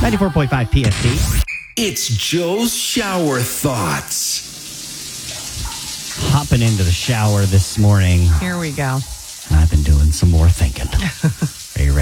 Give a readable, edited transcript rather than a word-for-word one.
94.5 PST. It's Joe's Shower Thoughts. Hopping into the shower this morning. Here we go. I've been doing some more thinking.